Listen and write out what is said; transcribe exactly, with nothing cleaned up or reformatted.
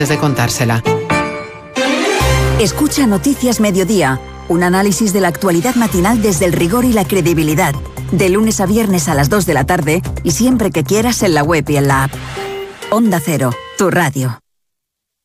de contársela. Escucha Noticias Mediodía, un análisis de la actualidad matinal desde el rigor y la credibilidad. De lunes a viernes a las dos de la tarde y siempre que quieras en la web y en la app. Onda Cero, tu radio.